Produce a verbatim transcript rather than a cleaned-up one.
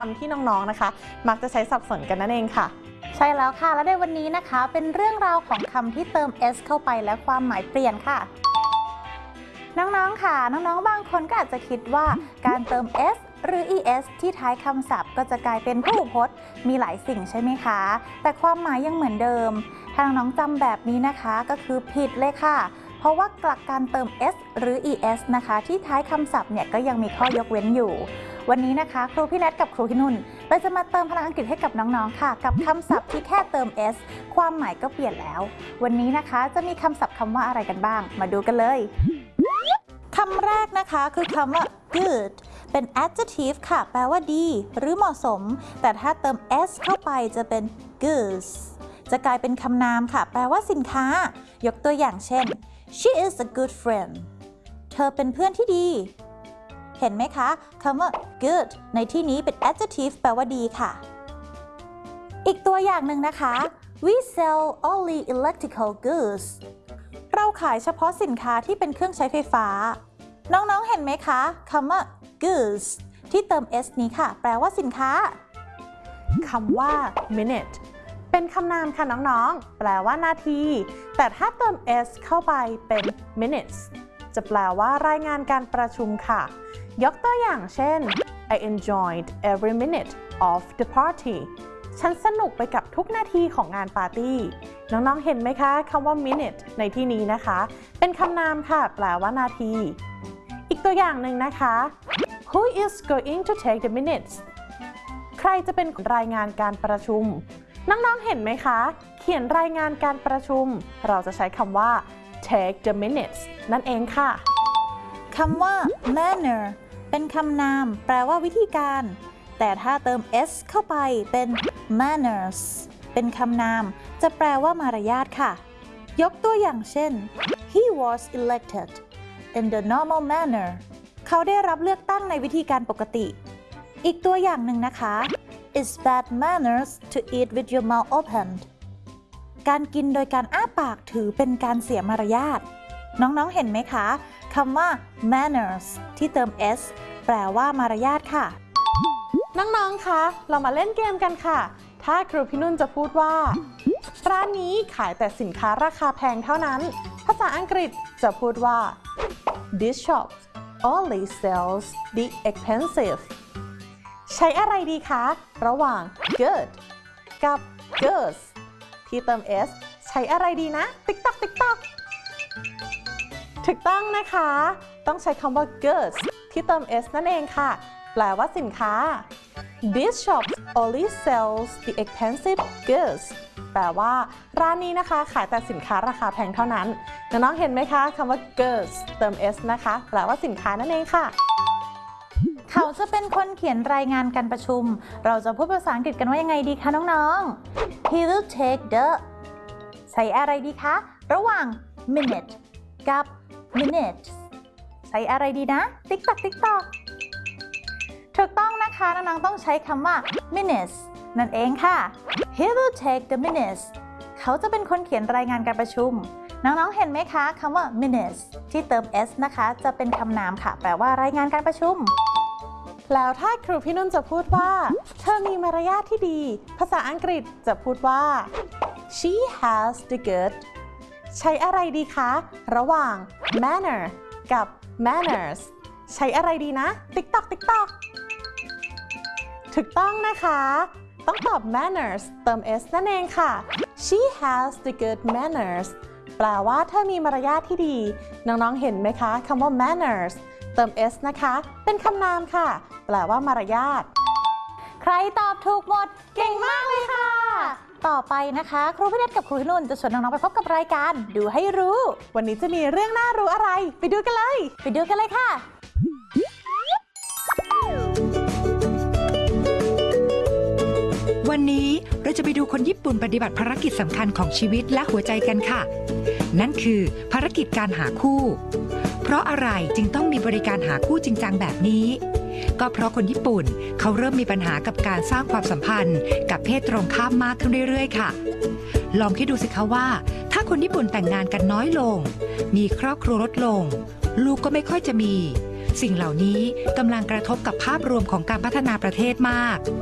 คำที่น้องๆนะคะมักจะใช้สับสนกันนั่นเองค่ะใช่แล้วค่ะและในวันนี้นะคะเป็นเรื่องราวของคำที่เติม s เข้าไปและความหมายเปลี่ยนค่ะน้องๆค่ะน้องๆบางคนก็อาจจะคิดว่าการเติม s หรือ es ที่ท้ายคำศัพท์ก็จะกลายเป็นพหูพจน์มีหลายสิ่งใช่ไหมคะแต่ความหมายยังเหมือนเดิมถ้าน้องๆจำแบบนี้นะคะก็คือผิดเลยค่ะเพราะว่าหลักการเติม s หรือ es นะคะที่ท้ายคำศัพท์เนี่ยก็ยังมีข้อยกเว้นอยู่วันนี้นะคะครูพี่แนทกับครูพี่นุ่นเราจะมาเติมพลังอังกฤษให้กับน้องๆค่ะกับคำศัพท์ที่แค่เติม s ความหมายก็เปลี่ยนแล้ววันนี้นะคะจะมีคำศัพท์คำว่าอะไรกันบ้างมาดูกันเลยคำแรกนะคะคือคำว่า good เป็น adjective ค่ะแปลว่าดีหรือเหมาะสมแต่ถ้าเติม s เข้าไปจะเป็น goods จะกลายเป็นคำนามค่ะแปลว่าสินค้ายกตัวอย่างเช่น she is a good friend เธอเป็นเพื่อนที่ดีเห็นไหมคะคำว่า good ในที่นี้เป็น adjective แปลว่าดีค่ะอีกตัวอย่างหนึ่งนะคะ we sell only electrical goods เราขายเฉพาะสินค้าที่เป็นเครื่องใช้ไฟฟ้าน้องๆเห็นไหมคะคำว่า goods ที่เติม s นี้ค่ะแปลว่าสินค้าคำว่า minute เป็นคำนามค่ะน้องๆแปลว่านาทีแต่ถ้าเติม s เข้าไปเป็น minutes จะแปลว่ารายงานการประชุมค่ะยกตัวอย่างเช่น I enjoyed every minute of the party ฉันสนุกไปกับทุกนาทีของงานปาร์ตี้น้องๆเห็นไหมคะคำว่า minute ในที่นี้นะคะเป็นคำนามค่ะแปลว่านาทีอีกตัวอย่างหนึ่งนะคะ Who is going to take the minutes ใครจะเป็นรายงานการประชุมน้องๆเห็นไหมคะเขียนรายงานการประชุมเราจะใช้คำว่า take the minutes นั่นเองค่ะคำว่า manner เป็นคำนามแปลว่าวิธีการแต่ถ้าเติม s เข้าไปเป็น manners เป็นคำนามจะแปลว่ามารยาทค่ะยกตัวอย่างเช่น he was elected in the normal manner เขาได้รับเลือกตั้งในวิธีการปกติอีกตัวอย่างหนึ่งนะคะ it's bad manners to eat with your mouth opened การกินโดยการอ้าปากถือเป็นการเสียมารยาทน้องๆเห็นไหมคะคำว่า manners ที่เติม s แปลว่ามารยาทค่ะน้องๆคะเรามาเล่นเกมกันค่ะถ้าครูพี่นุ่นจะพูดว่าร้านนี้ขายแต่สินค้าราคาแพงเท่านั้นภาษาอังกฤษจะพูดว่า this shop only sells the expensive ใช้อะไรดีคะระหว่าง good กับ goods ที่เติม s ใช้อะไรดีนะติ๊กต๊อกติ๊กต๊อกถูกต้องนะคะต้องใช้คำว่า goods ที่เติม s นั่นเองค่ะแปลว่าสินค้า This shop only sells the expensive goods แปลว่าร้านนี้นะคะขายแต่สินค้าราคาแพงเท่านั้นน้องๆเห็นไหมคะคำว่า goods เติม s นะคะแปลว่าสินค้านั่นเองค่ะเขาจะเป็นคนเขียนรายงานการประชุมเราจะพูดภาษาอังกฤษกันว่ายังไงดีคะน้องๆ He will take the ใช้อะไรดีคะระหว่าง minute กับ minutes ใช้อะไรดีนะติ๊กต๊อกติ๊กต๊อกถูกต้องนะคะน้องๆต้องใช้คำว่า minutes นั่นเองค่ะ He will take the minutes เขาจะเป็นคนเขียนรายงานการประชุมน้องๆเห็นไหมคะคำว่า minutes ที่เติม s นะคะจะเป็นคำนามค่ะแปลว่ารายงานการประชุมแล้วถ้าครูพี่นุ่นจะพูดว่าเธอมีมารยาทที่ดีภาษาอังกฤษจะพูดว่า she has the good ใช้อะไรดีคะระหว่าง manner กับ manners ใช้อะไรดีนะติ๊กต๊อกติ๊กต๊อกถูกต้องนะคะต้องตอบ manners เติม s นั่นเองค่ะ she has the good manners แปลว่าเธอมีมารยาทที่ดีน้องๆเห็นไหมคะคำว่า manners เติม s นะคะเป็นคำนามค่ะแปลว่ามารยาทใครตอบถูกหมดเก่งมากเลยค่ะต่อไปนะคะครูพี่เนตกับครูนุ่นจะชวนน้องๆไปพบกับรายการดูให้รู้วันนี้จะมีเรื่องน่ารู้อะไรไปดูกันเลยไปดูกันเลยค่ะวันนี้เราจะไปดูคนญี่ปุ่นปฏิบัติภารกิจสำคัญของชีวิตและหัวใจกันค่ะนั่นคือภารกิจการหาคู่เพราะอะไรจึงต้องมีบริการหาคู่จริงจังแบบนี้ก็เพราะคนญี่ปุ่นเขาเริ่มมีปัญหากับการสร้างความสัมพันธ์กับเพศตรงข้ามมากขึ้นเรื่อยๆค่ะลองคิดดูสิคะว่าถ้าคนญี่ปุ่นแต่งงานกันน้อยลงมีครอบครัวลดลงลูกก็ไม่ค่อยจะมีสิ่งเหล่านี้กำลังกระทบกับภาพรวมของการพัฒนาประเทศมาก